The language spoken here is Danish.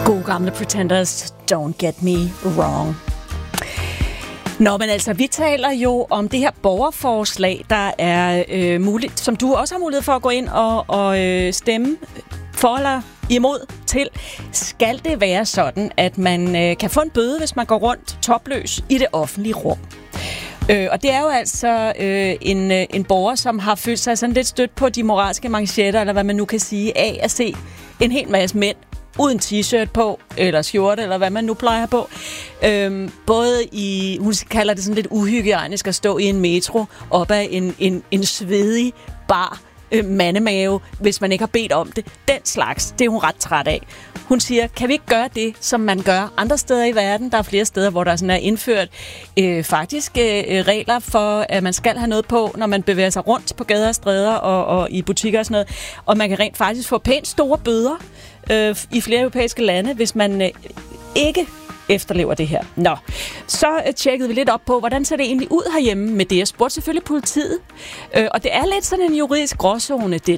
Gode gamle Pretenders, don't get me wrong. Nå, men altså, vi taler jo om det her borgerforslag, der er muligt, som du også har mulighed for at gå ind og stemme for eller imod til. Skal det være sådan, at man kan få en bøde, hvis man går rundt topløs i det offentlige rum? Og det er jo altså en borger, som har følt sig sådan lidt stødt på de moralske manchetter, eller hvad man nu kan sige, af at se en hel masse mænd uden t-shirt på, eller skjorte, eller hvad man nu plejer på. Både i, hun kalder det sådan lidt uhygiejnisk at stå i en metro, op ad en svedig bar mandemave, hvis man ikke har bedt om det. Den slags, det er hun ret træt af. Hun siger, kan vi ikke gøre det, som man gør andre steder i verden? Der er flere steder, hvor der sådan er indført regler for, at man skal have noget på, når man bevæger sig rundt på gader og stræder og i butikker og sådan noget. Og man kan rent faktisk få pænt store bøder i flere europæiske lande, hvis man ikke efterlever det her. Nå, så tjekkede vi lidt op på, hvordan ser det egentlig ud herhjemme med det. Jeg spurgte selvfølgelig politiet, og det er lidt sådan en juridisk gråzone, det